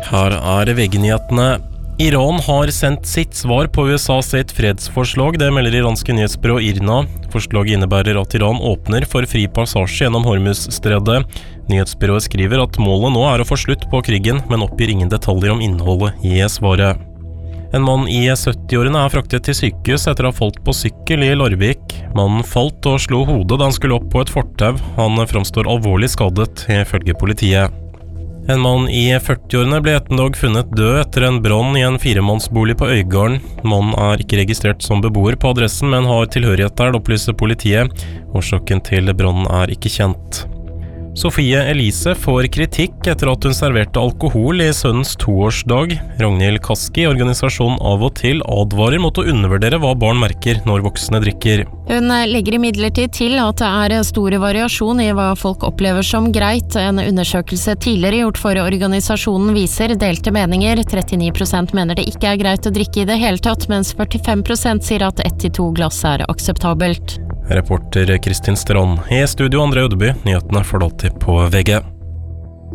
Her VG-nyhetene. Iran har sendt sitt svar på USA sitt fredsforslag, det melder iranske nyhetsbyrå IRNA. Forslaget innebærer at Iran åpner for fri passasje gjennom Hormuz-stredet. Nyhetsbyrået skriver at målet nå å få slutt på krigen, men oppgir ingen detaljer om innholdet i svaret. En mann i 70-årene fraktet til sykehus etter å ha falt på sykkel i Larvik. Mannen falt og slo hodet da han skulle opp på et fortau. Han framstår alvorlig skadet, ifølge politiet. En mann i 40-årene ble ettermiddag funnet død etter en brann i en 4-mannsbolig på Øygarden. Mannen ikke registrert som beboer på adressen, men har tilhørighet der, opplyser politiet. Årsaken til brannen ikke kjent. Sofie Elise får kritikk etter at hun serverte alkohol i sønnens 2-årsdag. Ragnhild Kaski, organisasjonen Av og til, advarer mot å undervurdere hva barn merker når voksne drikker. Hun legger imidlertid til at det stor variasjon i hva folk opplever som greit. En undersøkelse tidligere gjort for organisasjonen viser delte meninger. 39% mener det ikke greit å drikke i det hele tatt, mens 45% sier at 1-2 glass akseptabelt. Reporter Kristin Strand. I studio André Ødeby, nyhetene får du alltid på VG.